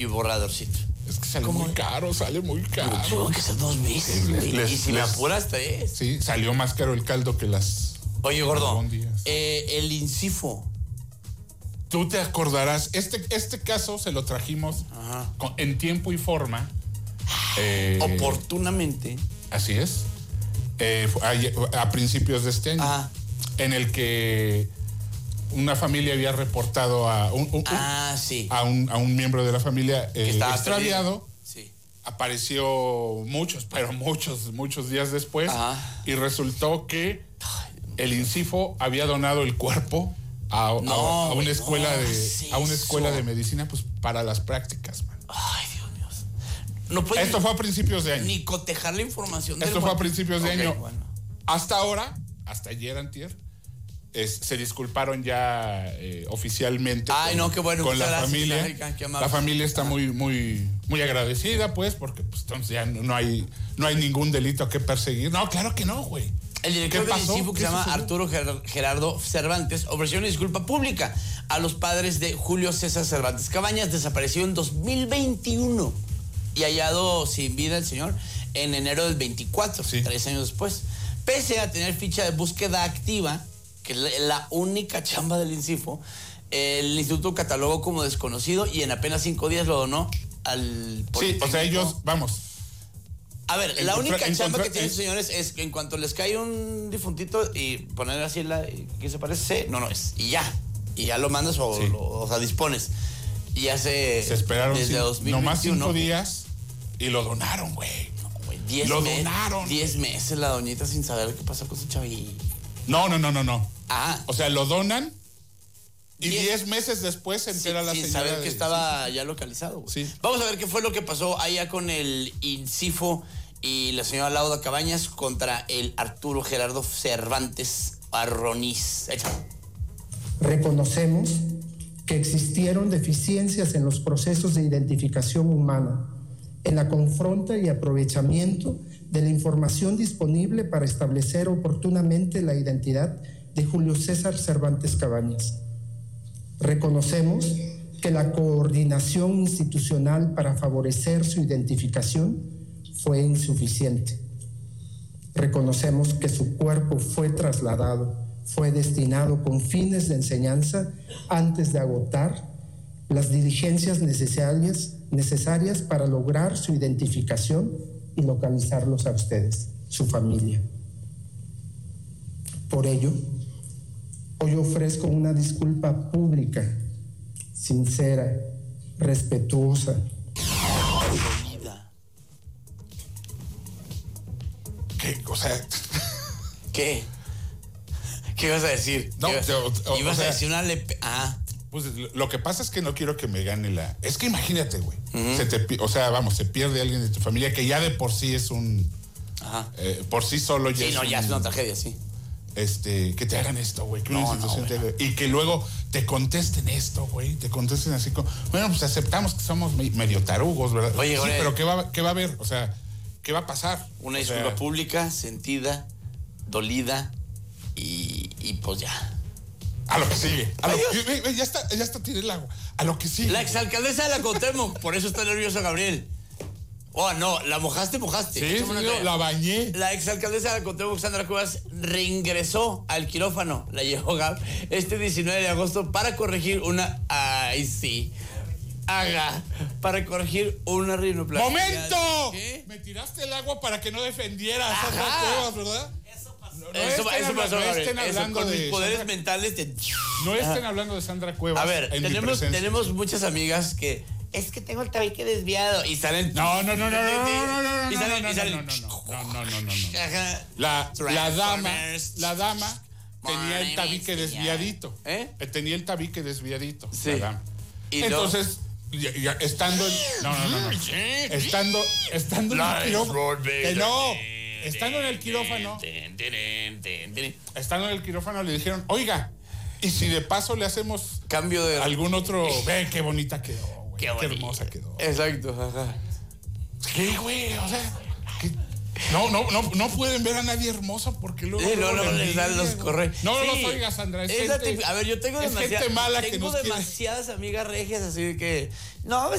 y borradorcito. Es que sale muy caro, Tengo que ser 2 meses, güey. Y si me apuras 3. Sí, salió más caro el caldo que las... Oye, gordo, el INCIFO. Tú te acordarás, este caso se lo trajimos en tiempo y forma. Oportunamente. Así es. A principios de este año. En el que una familia había reportado a un miembro de la familia extraviado. Sí. Apareció muchos días después. Y resultó que el INCIFO había donado el cuerpo a una escuela de medicina, pues para las prácticas, man. Ay, Dios mío. No puede Esto fue a principios de año. Ni cotejar la información. Esto fue a principios de año. Bueno. Hasta ahora, hasta ayer, antier, se disculparon ya oficialmente con la familia. La familia está muy agradecida, pues, porque pues, entonces ya no hay ningún delito que perseguir. No, claro que no, güey. El director del INCIFO, que se llama Arturo Gerardo Cervantes, ofreció una disculpa pública a los padres de Julio César Cervantes Cabañas, desapareció en 2021 y hallado sin vida el señor en enero del 24, 3 años después. Pese a tener ficha de búsqueda activa, que es la única chamba del INCIFO, el instituto catalogó como desconocido y en apenas 5 días lo donó al Politécnico. Sí, o sea, ellos, vamos. A ver, la única chamba que tienen los señores es que en cuanto les cae un difuntito y poner así ¿qué se parece? No es. Y ya lo mandas o sea, dispones. Y ya se esperaron desde 2021. Nomás 5 días y lo donaron, güey. No, güey, 10 donaron. 10 meses la doñita sin saber qué pasó con su chavito. No. O sea, lo donan y 10 meses después se entera la señora. Sin saber que estaba ya localizado, güey. Sí. Vamos a ver qué fue lo que pasó allá con el INCIFO y la señora Laura Cabañas contra el Arturo Gerardo Cervantes Arroniz. Reconocemos que existieron deficiencias en los procesos de identificación humana, en la confronta y aprovechamiento de la información disponible para establecer oportunamente la identidad de Julio César Cervantes Cabañas. Reconocemos que la coordinación institucional para favorecer su identificación fue insuficiente. Reconocemos que su cuerpo fue destinado con fines de enseñanza antes de agotar las diligencias necesarias para lograr su identificación y localizarlos a ustedes, su familia. Por ello, hoy ofrezco una disculpa pública, sincera, respetuosa. ¿Qué? O sea... ¿Qué? ¿Qué ibas a decir? No, ibas a decir una Pues lo que pasa es que no quiero que me gane la... Es que imagínate, güey. Se pierde alguien de tu familia que ya de por sí es un... por sí solo ya es ya es una tragedia, sí. Que te hagan esto, güey. Y que luego te contesten esto, güey. Te contesten así como... Bueno, pues aceptamos que somos medio tarugos, ¿verdad? Oye, sí, pero ¿qué va a haber? O sea, ¿qué va a pasar? Una disculpa pública, sentida, dolida y pues ya. A lo que sigue. Ya está, tiré el agua. A lo que sigue. La exalcaldesa de la Cuauhtémoc, por eso está nervioso Gabriel. Oh, no, la mojaste. Sí, la bañé. La exalcaldesa de la Cuauhtémoc, Sandra Cuevas, reingresó al quirófano. La llevó Gab este 19 de agosto para corregir una... Ay, sí. Para corregir una rinoplastia. ¡Momento! ¿Qué? Me tiraste el agua para que no defendieras a Sandra Cuevas, ¿verdad? Eso pasó, no estén hablando con de mis poderes mentales. No estén hablando de Sandra Cuevas. A ver, tenemos muchas amigas que... Es que tengo el tabique desviado. Y salen... No. Y salen... La dama tenía el tabique desviadito. Tenía el tabique desviadito. Sí. La dama. Entonces... Ya, estando en... Estando en el quirófano... Estando en el quirófano le dijeron, oiga, y si de paso le hacemos cambio de algún otro... Ve qué bonita quedó, güey. Qué hermosa quedó. Exacto, ¿Qué, güey? O sea, no pueden ver a nadie hermoso porque luego... no les dan los correos. No los oigas, Sandra. A ver, yo tengo gente mala que nos demasiadas amigas regias así de que... No,